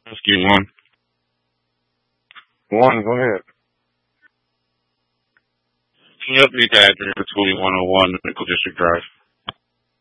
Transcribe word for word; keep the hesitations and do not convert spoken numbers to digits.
Rescue one. One, go ahead. Can you update the address for twenty-one oh one Nickel District Drive?